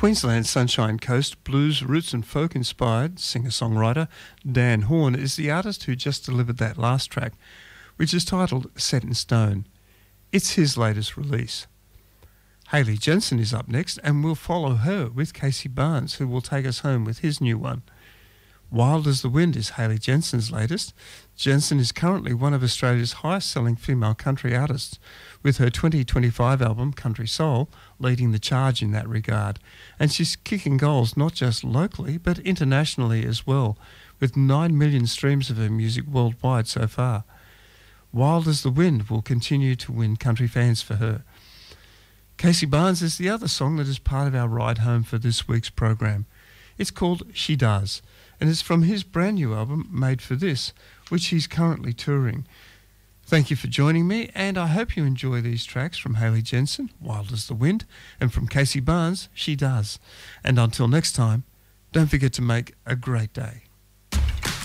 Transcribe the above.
Queensland's Sunshine Coast blues, roots and folk inspired singer-songwriter Dan Horn is the artist who just delivered that last track, which is titled Set in Stone. It's his latest release. Hayley Jensen is up next, and we'll follow her with Casey Barnes, who will take us home with his new one. Wild as the Wind is Hayley Jensen's latest. Jensen is currently one of Australia's highest-selling female country artists, with her 2025 album, Country Soul, leading the charge in that regard. And she's kicking goals not just locally, but internationally as well, with 9 million streams of her music worldwide so far. Wild as the Wind will continue to win country fans for her. Casey Barnes is the other song that is part of our ride home for this week's program. It's called She Does, and it's from his brand new album, Made for This, which he's currently touring. Thank you for joining me, and I hope you enjoy these tracks from Hayley Jensen, Wild as the Wind, and from Casey Barnes, She Does. And until next time, don't forget to make a great day.